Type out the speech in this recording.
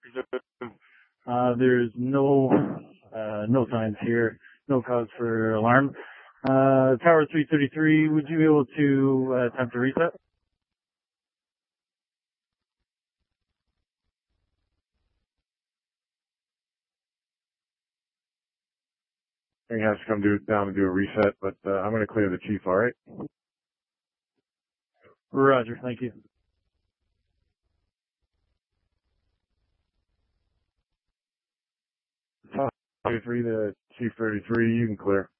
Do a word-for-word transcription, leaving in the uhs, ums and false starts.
Uh, there's no, uh, no signs here, no cause for alarm. Uh, Tower three thirty-three, would you be able to uh, attempt a reset? He has to come do, down and do a reset, but uh, I'm going to clear the chief, all right? Roger, thank you. thirty-three to chief thirty-three, you can clear.